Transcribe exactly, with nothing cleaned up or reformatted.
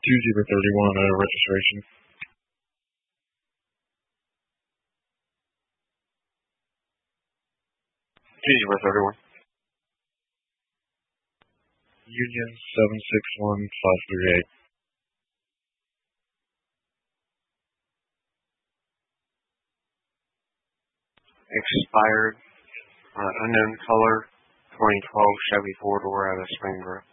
two zero thirty-one uh, registration. two zero thirty-one. Union seven six one five three eight. Expired, uh, unknown color, twenty twelve Chevy four door out of Springboro.